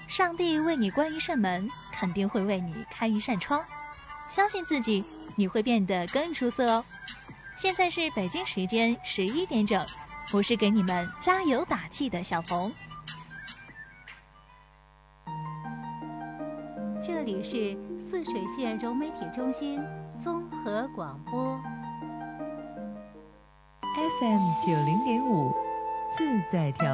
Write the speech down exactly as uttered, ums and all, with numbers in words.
上帝为你关一扇门，肯定会为你开一扇窗。相信自己，你会变得更出色哦。现在是北京时间十一点整，我是给你们加油打气的小冯。 这里是泗水县融媒体中心综合广播 F M 九零点五，自在调。